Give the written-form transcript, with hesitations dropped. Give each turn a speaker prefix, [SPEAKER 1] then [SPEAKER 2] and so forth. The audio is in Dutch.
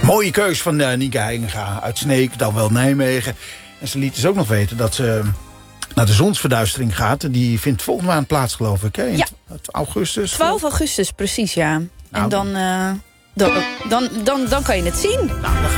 [SPEAKER 1] Mooie keus van Nieke Heitinga uit Sneek, dan wel Nijmegen. En ze liet dus ook nog weten dat ze naar de zonsverduistering gaat. Die vindt volgende maand plaats, geloof ik. Hè?
[SPEAKER 2] Ja.
[SPEAKER 1] Augustus?
[SPEAKER 2] 12 augustus, precies, ja.
[SPEAKER 1] Nou,
[SPEAKER 2] En dan kan je het zien.
[SPEAKER 1] Nou,